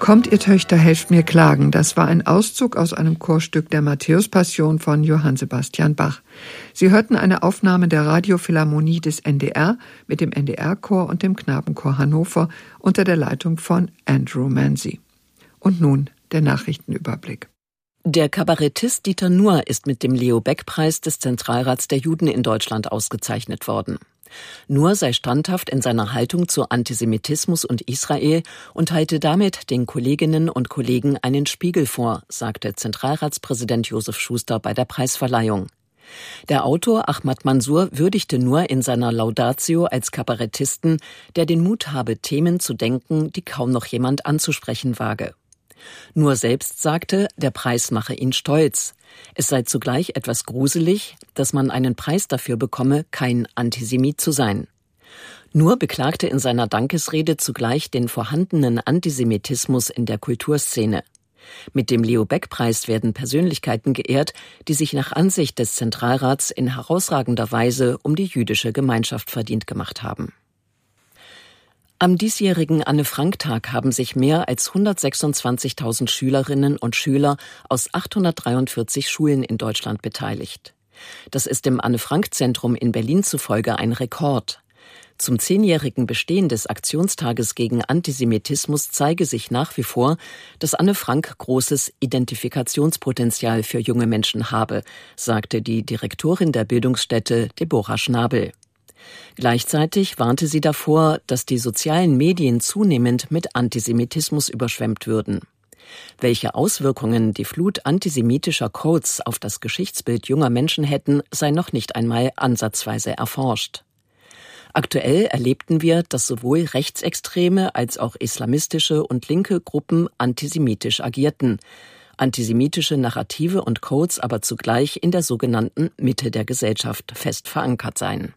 Kommt, ihr Töchter, helft mir klagen. Das war ein Auszug aus einem Chorstück der Matthäus-Passion von Johann Sebastian Bach. Sie hörten eine Aufnahme der Radiophilharmonie des NDR mit dem NDR-Chor und dem Knabenchor Hannover unter der Leitung von Andrew Manzi. Und nun der Nachrichtenüberblick. Der Kabarettist Dieter Nuhr ist mit dem Leo-Beck-Preis des Zentralrats der Juden in Deutschland ausgezeichnet worden. Nuhr sei standhaft in seiner Haltung zu Antisemitismus und Israel und halte damit den Kolleginnen und Kollegen einen Spiegel vor, sagte Zentralratspräsident Josef Schuster bei der Preisverleihung. Der Autor Ahmad Mansour würdigte Nuhr in seiner Laudatio als Kabarettisten, der den Mut habe, Themen zu denken, die kaum noch jemand anzusprechen wage. Nuhr selbst sagte, der Preis mache ihn stolz. Es sei zugleich etwas gruselig, dass man einen Preis dafür bekomme, kein Antisemit zu sein. Nuhr beklagte in seiner Dankesrede zugleich den vorhandenen Antisemitismus in der Kulturszene. Mit dem Leo-Beck-Preis werden Persönlichkeiten geehrt, die sich nach Ansicht des Zentralrats in herausragender Weise um die jüdische Gemeinschaft verdient gemacht haben. Am diesjährigen Anne-Frank-Tag haben sich mehr als 126.000 Schülerinnen und Schüler aus 843 Schulen in Deutschland beteiligt. Das ist dem Anne-Frank-Zentrum in Berlin zufolge ein Rekord. Zum 10-jährigen Bestehen des Aktionstages gegen Antisemitismus zeige sich nach wie vor, dass Anne Frank großes Identifikationspotenzial für junge Menschen habe, sagte die Direktorin der Bildungsstätte Deborah Schnabel. Gleichzeitig warnte sie davor, dass die sozialen Medien zunehmend mit Antisemitismus überschwemmt würden. Welche Auswirkungen die Flut antisemitischer Codes auf das Geschichtsbild junger Menschen hätten, sei noch nicht einmal ansatzweise erforscht. Aktuell erlebten wir, dass sowohl rechtsextreme als auch islamistische und linke Gruppen antisemitisch agierten. Antisemitische Narrative und Codes aber zugleich in der sogenannten Mitte der Gesellschaft fest verankert seien.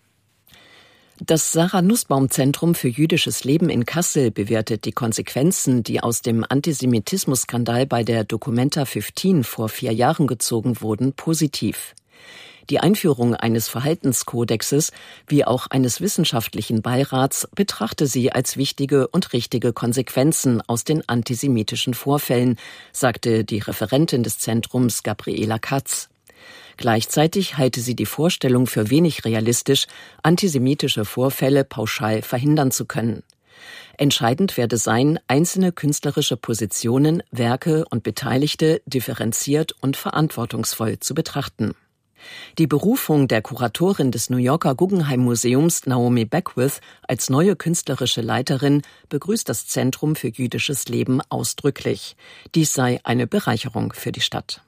Das Sarah-Nussbaum-Zentrum für jüdisches Leben in Kassel bewertet die Konsequenzen, die aus dem Antisemitismus-Skandal bei der Documenta 15 vor 4 Jahren gezogen wurden, positiv. Die Einführung eines Verhaltenskodexes wie auch eines wissenschaftlichen Beirats betrachte sie als wichtige und richtige Konsequenzen aus den antisemitischen Vorfällen, sagte die Referentin des Zentrums Gabriela Katz. Gleichzeitig halte sie die Vorstellung für wenig realistisch, antisemitische Vorfälle pauschal verhindern zu können. Entscheidend werde sein, einzelne künstlerische Positionen, Werke und Beteiligte differenziert und verantwortungsvoll zu betrachten. Die Berufung der Kuratorin des New Yorker Guggenheim Museums, Naomi Beckwith, als neue künstlerische Leiterin begrüßt das Zentrum für jüdisches Leben ausdrücklich. Dies sei eine Bereicherung für die Stadt.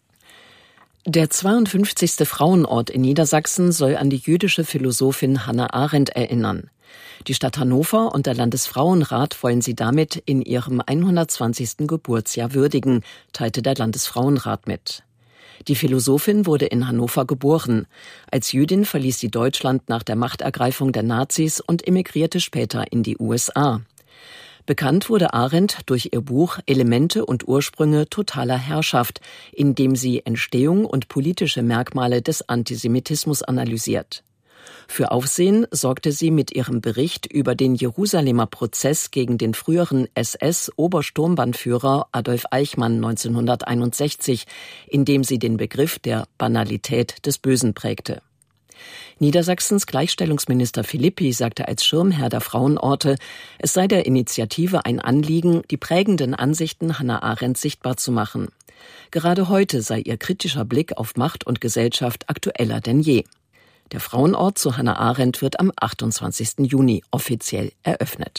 Der 52. Frauenort in Niedersachsen soll an die jüdische Philosophin Hannah Arendt erinnern. Die Stadt Hannover und der Landesfrauenrat wollen sie damit in ihrem 120. Geburtsjahr würdigen, teilte der Landesfrauenrat mit. Die Philosophin wurde in Hannover geboren. Als Jüdin verließ sie Deutschland nach der Machtergreifung der Nazis und emigrierte später in die USA. Bekannt wurde Arendt durch ihr Buch Elemente und Ursprünge totaler Herrschaft, in dem sie Entstehung und politische Merkmale des Antisemitismus analysiert. Für Aufsehen sorgte sie mit ihrem Bericht über den Jerusalemer Prozess gegen den früheren SS-Obersturmbannführer Adolf Eichmann 1961, in dem sie den Begriff der Banalität des Bösen prägte. Niedersachsens Gleichstellungsminister Philippi sagte als Schirmherr der Frauenorte, es sei der Initiative ein Anliegen, die prägenden Ansichten Hannah Arendt sichtbar zu machen. Gerade heute sei ihr kritischer Blick auf Macht und Gesellschaft aktueller denn je. Der Frauenort zu Hannah Arendt wird am 28. Juni offiziell eröffnet.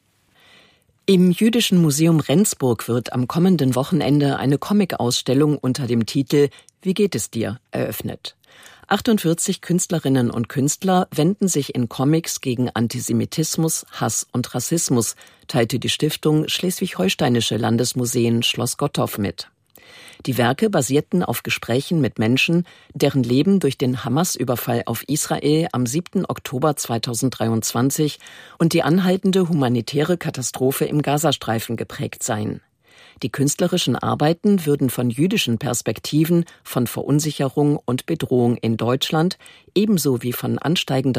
Im Jüdischen Museum Rendsburg wird am kommenden Wochenende eine Comic-Ausstellung unter dem Titel »Wie geht es dir?« eröffnet. 48 Künstlerinnen und Künstler wenden sich in Comics gegen Antisemitismus, Hass und Rassismus, teilte die Stiftung Schleswig-Holsteinische Landesmuseen Schloss Gottorf mit. Die Werke basierten auf Gesprächen mit Menschen, deren Leben durch den Hamas-Überfall auf Israel am 7. Oktober 2023 und die anhaltende humanitäre Katastrophe im Gazastreifen geprägt seien. Die künstlerischen Arbeiten würden von jüdischen Perspektiven, von Verunsicherung und Bedrohung in Deutschland, ebenso wie von ansteigender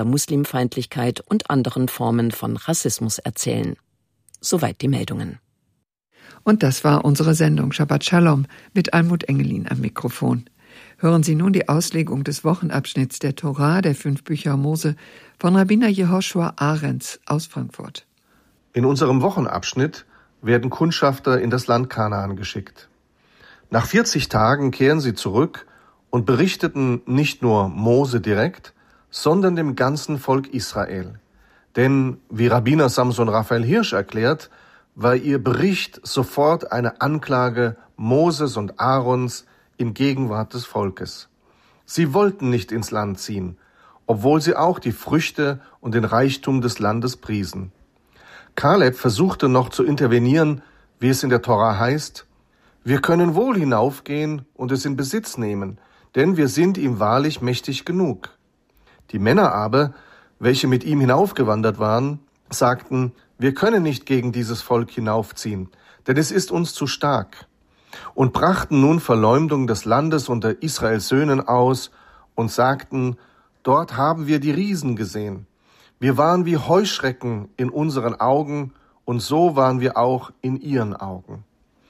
Muslimfeindlichkeit und anderen Formen von Rassismus erzählen. Soweit die Meldungen. Und das war unsere Sendung Shabbat Shalom mit Almut Engelin am Mikrofon. Hören Sie nun die Auslegung des Wochenabschnitts der Torah, der 5 Bücher Mose, von Rabbiner Jehoshua Arens aus Frankfurt. In unserem Wochenabschnitt werden Kundschafter in das Land Kanaan geschickt. Nach 40 Tagen kehren sie zurück und berichteten nicht nur Mose direkt, sondern dem ganzen Volk Israel. Denn, wie Rabbiner Samson Raphael Hirsch erklärt, war ihr Bericht sofort eine Anklage Moses und Aarons in Gegenwart des Volkes. Sie wollten nicht ins Land ziehen, obwohl sie auch die Früchte und den Reichtum des Landes priesen. Kaleb versuchte noch zu intervenieren, wie es in der Tora heißt: Wir können wohl hinaufgehen und es in Besitz nehmen, denn wir sind ihm wahrlich mächtig genug. Die Männer aber, welche mit ihm hinaufgewandert waren, sagten: Wir können nicht gegen dieses Volk hinaufziehen, denn es ist uns zu stark. Und brachten nun Verleumdung des Landes unter Israels Söhnen aus und sagten: Dort haben wir die Riesen gesehen. Wir waren wie Heuschrecken in unseren Augen, und so waren wir auch in ihren Augen.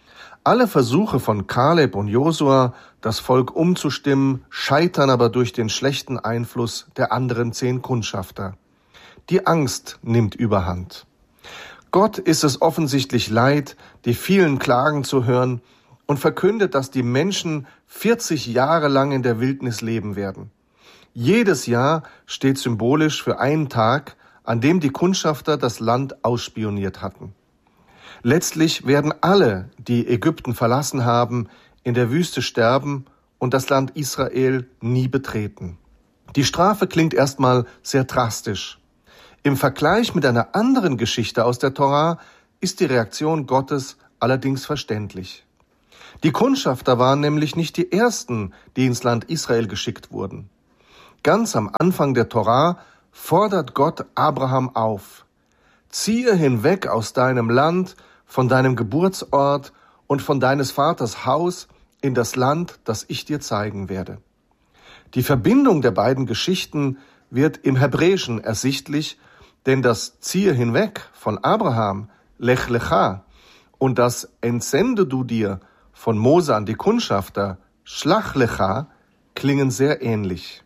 Alle Versuche von Kaleb und Josua, das Volk umzustimmen, scheitern aber durch den schlechten Einfluss der anderen 10 Kundschafter. Die Angst nimmt überhand. Gott ist es offensichtlich leid, die vielen Klagen zu hören, und verkündet, dass die Menschen 40 Jahre lang in der Wildnis leben werden. Jedes Jahr steht symbolisch für einen Tag, an dem die Kundschafter das Land ausspioniert hatten. Letztlich werden alle, die Ägypten verlassen haben, in der Wüste sterben und das Land Israel nie betreten. Die Strafe klingt erstmal sehr drastisch. Im Vergleich mit einer anderen Geschichte aus der Tora ist die Reaktion Gottes allerdings verständlich. Die Kundschafter waren nämlich nicht die ersten, die ins Land Israel geschickt wurden. Ganz am Anfang der Tora fordert Gott Abraham auf: Ziehe hinweg aus deinem Land, von deinem Geburtsort und von deines Vaters Haus in das Land, das ich dir zeigen werde. Die Verbindung der beiden Geschichten wird im Hebräischen ersichtlich, denn das Ziehe hinweg von Abraham, Lech Lecha, und das Entsende du dir von Mose an die Kundschafter, Shlach Lecha, klingen sehr ähnlich.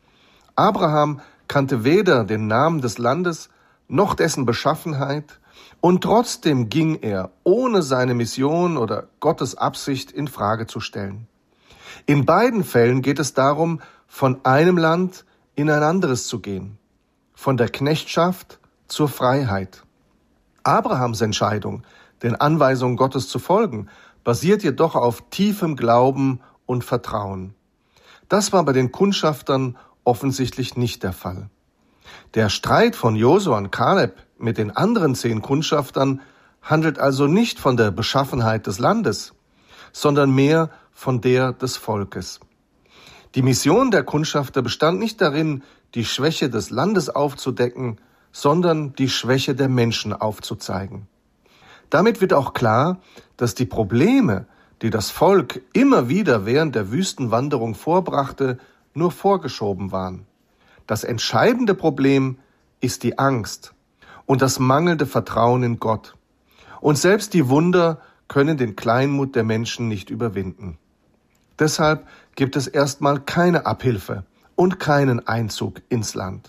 Abraham kannte weder den Namen des Landes noch dessen Beschaffenheit, und trotzdem ging er, ohne seine Mission oder Gottes Absicht in Frage zu stellen. In beiden Fällen geht es darum, von einem Land in ein anderes zu gehen, von der Knechtschaft zur Freiheit. Abrahams Entscheidung, den Anweisungen Gottes zu folgen, basiert jedoch auf tiefem Glauben und Vertrauen. Das war bei den Kundschaftern offensichtlich nicht der Fall. Der Streit von Josua und Kaleb mit den anderen 10 Kundschaftern handelt also nicht von der Beschaffenheit des Landes, sondern mehr von der des Volkes. Die Mission der Kundschafter bestand nicht darin, die Schwäche des Landes aufzudecken, sondern die Schwäche der Menschen aufzuzeigen. Damit wird auch klar, dass die Probleme, die das Volk immer wieder während der Wüstenwanderung vorbrachte, nur vorgeschoben waren. Das entscheidende Problem ist die Angst und das mangelnde Vertrauen in Gott. Und selbst die Wunder können den Kleinmut der Menschen nicht überwinden. Deshalb gibt es erstmal keine Abhilfe und keinen Einzug ins Land.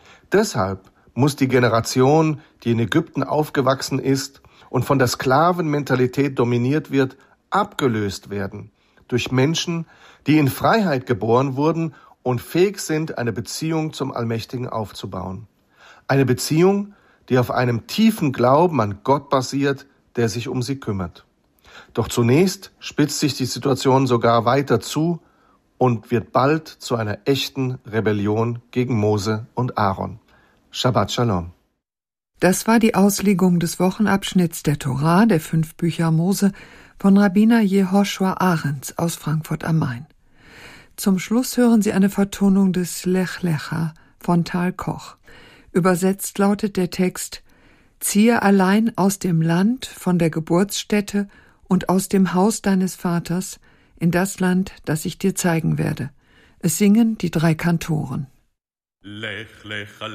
Deshalb muss die Generation, die in Ägypten aufgewachsen ist und von der Sklavenmentalität dominiert wird, abgelöst werden durch Menschen, die in Freiheit geboren wurden und fähig sind, eine Beziehung zum Allmächtigen aufzubauen. Eine Beziehung, die auf einem tiefen Glauben an Gott basiert, der sich um sie kümmert. Doch zunächst spitzt sich die Situation sogar weiter zu und wird bald zu einer echten Rebellion gegen Mose und Aaron. Shabbat Shalom. Das war die Auslegung des Wochenabschnitts der Tora, der 5 Bücher Mose, von Rabbiner Jehoshua Arens aus Frankfurt am Main. Zum Schluss hören Sie eine Vertonung des Lech Lecha von Tal Koch. Übersetzt lautet der Text: Ziehe allein aus dem Land, von der Geburtsstätte und aus dem Haus deines Vaters in das Land, das ich dir zeigen werde. Es singen die 3 Kantoren. Lech Lecha